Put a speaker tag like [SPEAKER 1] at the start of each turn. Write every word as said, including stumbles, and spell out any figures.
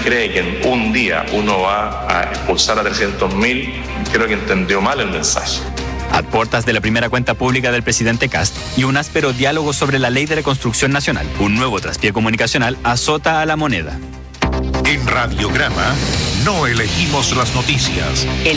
[SPEAKER 1] cree que en un día uno va a expulsar a trescientos mil, creo que entendió mal el mensaje.
[SPEAKER 2] A puertas de la primera cuenta pública del presidente Kast y un áspero diálogo sobre la ley de reconstrucción nacional, un nuevo traspié comunicacional azota a la moneda.
[SPEAKER 3] En Radiograma no elegimos las noticias.